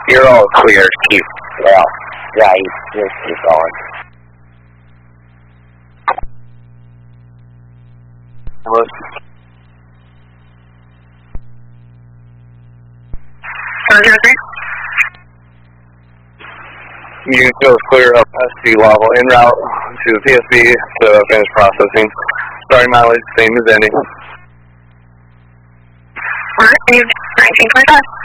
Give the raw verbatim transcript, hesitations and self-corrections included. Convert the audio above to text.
You're all clear. Keep. Well, yeah, you just keep going. Hello? seven zero three. You go clear up S C level en route to P S B to finish processing. Starting mileage, same as ending. Received nineteen twenty-five.